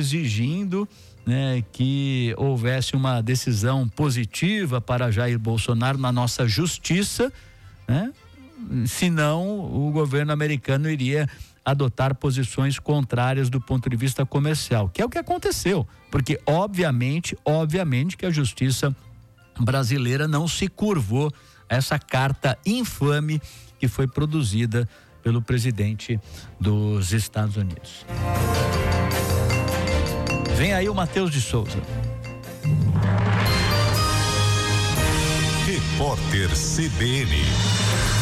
exigindo, né, que houvesse uma decisão positiva para Jair Bolsonaro na nossa justiça, né? Senão o governo americano iria adotar posições contrárias do ponto de vista comercial, que é o que aconteceu, porque obviamente que a justiça brasileira não se curvou a essa carta infame que foi produzida pelo presidente dos Estados Unidos. Vem aí o Matheus de Souza. Repórter CBN.